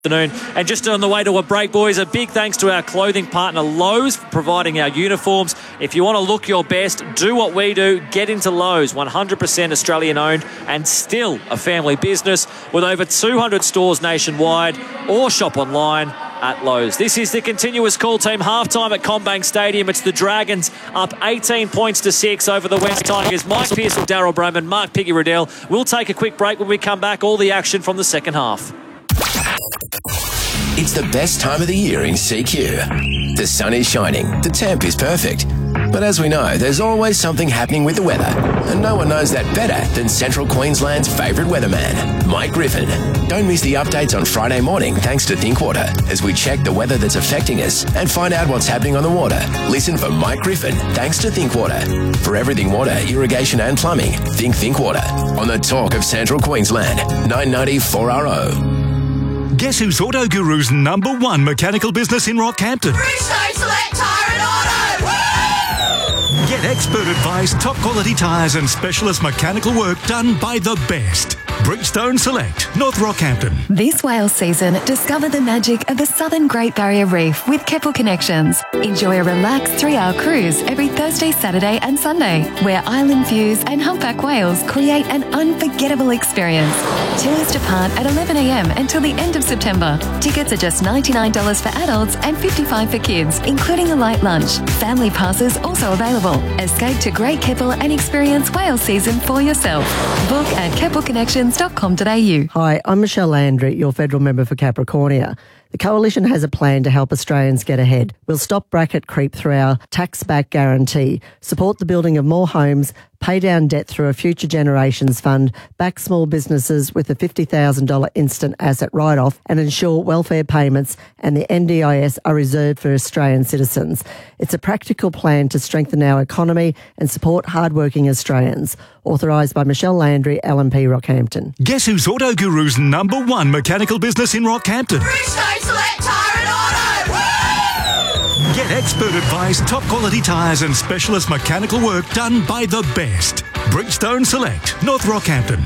Afternoon. And just on the way to a break, boys, a big thanks to our clothing partner Lowe's for providing our uniforms. If you want to look your best, do what we do, get into Lowe's, 100% Australian owned and still a family business with over 200 stores nationwide, or shop online at Lowe's. This is the continuous call team halftime at CommBank Stadium. It's the Dragons up 18 points to 6 over the West Tigers. Mike Pearcell, Daryl Broman, Mark Piggy Riddell. We'll take a quick break. When we come back, all the action from the second half. It's the best time of the year in CQ. The sun is shining, the temp is perfect. But as we know, there's always something happening with the weather. And no one knows that better than Central Queensland's favourite weatherman, Mike Griffin. Don't miss the updates on Friday morning thanks to Thinkwater as we check the weather that's affecting us and find out what's happening on the water. Listen for Mike Griffin thanks to Thinkwater. For everything water, irrigation and plumbing, think Thinkwater. On the talk of Central Queensland, 990 4RO. Guess who's Auto Guru's #1 mechanical business in Rockhampton? Bridgestone Select Tyre and Auto! Woo! Get expert advice, top quality tyres and specialist mechanical work done by the best. Bridgestone Select, North Rockhampton. This whale season, discover the magic of the Southern Great Barrier Reef with Keppel Connections. Enjoy a relaxed 3-hour cruise every Thursday, Saturday and Sunday, where island views and humpback whales create an unforgettable experience. Tours depart at 11 a.m. until the end of September. Tickets are just $99 for adults and $55 for kids, including a light lunch. Family passes also available. Escape to Great Keppel and experience whale season for yourself. Book at keppelconnections.com.au. Hi, I'm Michelle Landry, your federal member for Capricornia. The Coalition has a plan to help Australians get ahead. We'll stop bracket creep through our tax-back guarantee, support the building of more homes, pay down debt through a Future Generations Fund, back small businesses with a $50,000 instant asset write-off, and ensure welfare payments and the NDIS are reserved for Australian citizens. It's a practical plan to strengthen our economy and support hard-working Australians. Authorised by Michelle Landry, LNP Rockhampton. Guess who's Auto Guru's #1 mechanical business in Rockhampton? Bridgestone Select Tyre and Auto! Woo! Get expert advice, top quality tyres and specialist mechanical work done by the best. Bridgestone Select, North Rockhampton.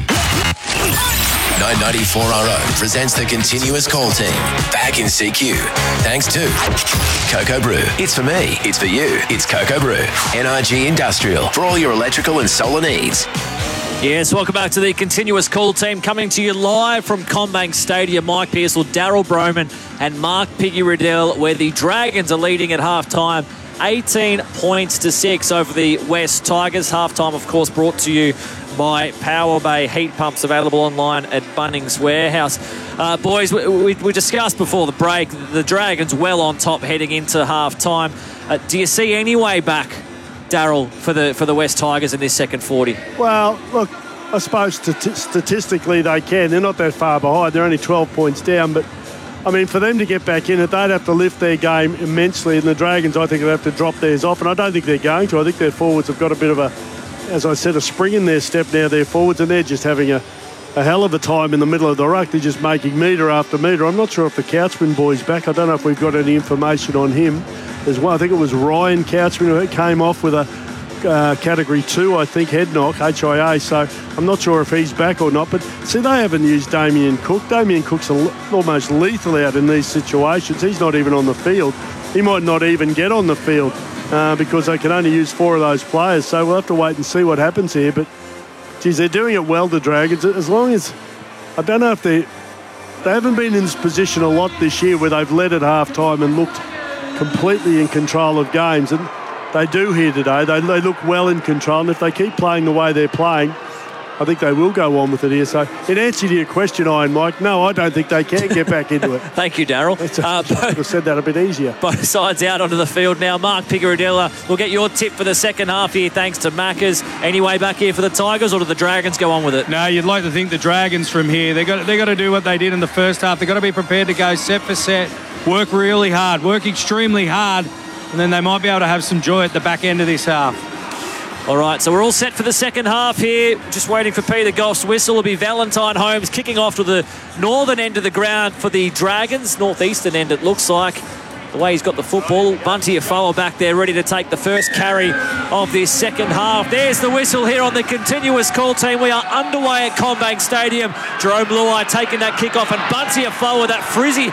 994 RO presents the continuous call team. Back in CQ. Thanks to Cocoa Brew. It's for me. It's for you. It's Cocoa Brew. NRG Industrial. For all your electrical and solar needs. Yes, welcome back to the continuous call team, coming to you live from CommBank Stadium. Mike Pearcell, Daryl Broman and Mark Piggy Riddell, where the Dragons are leading at halftime. 18 points to 6 over the West Tigers. Halftime, of course, brought to you by Power Bay Heat Pumps, available online at Bunnings Warehouse. Boys, we discussed before the break, the Dragons well on top heading into half-time. Do you see any way back, Daryl, for the West Tigers in this second 40? Well, look, I suppose statistically they can. They're not that far behind. They're only 12 points down, but I mean, for them to get back in it, they'd have to lift their game immensely, and the Dragons, I think, would have to drop theirs off, and I don't think they're going to. I think their forwards have got a bit of a, as I said, a spring in their step now, their forwards, and they're just having a hell of a time in the middle of the ruck. They're just making metre after metre. I'm not sure if the Couchman boy's back. I don't know if we've got any information on him as well. I think it was Ryan Couchman who came off with a Category 2, I think, head knock, HIA, so I'm not sure if he's back or not. But see, they haven't used Damien Cook. Damien Cook's almost lethal out in these situations. He's not even on the field. He might not even get on the field because they can only use 4 of those players. So we'll have to wait and see what happens here. But, geez, they're doing it well, the Dragons. As long as, I don't know if they haven't been in this position a lot this year where they've led at half-time and looked completely in control of games. And they do here today. They look well in control, and if they keep playing the way they're playing, I think they will go on with it here. So in answer to your question, Iron Mike, no, I don't think they can get back into it. Thank you, Daryl. I have said that a bit easier. Both sides out onto the field now. Mark Piggeradella, we'll get your tip for the second half here, thanks to Maccas. Any way back here for the Tigers, or do the Dragons go on with it? No, you'd like to think the Dragons from here, they got to do what they did in the first half. They've got to be prepared to go set for set, work really hard, work extremely hard, and then they might be able to have some joy at the back end of this half. All right, so we're all set for the second half here. Just waiting for Peter Goff's whistle. It'll be Valentine Holmes kicking off to the northern end of the ground for the Dragons. Northeastern end, it looks like. the way he's got the football. Bunty Afoa back there ready to take the first carry of this second half. There's the whistle here on the continuous call team. We are underway at CommBank Stadium. Jerome Luai taking that kick off, and Bunty Afoa, that frizzy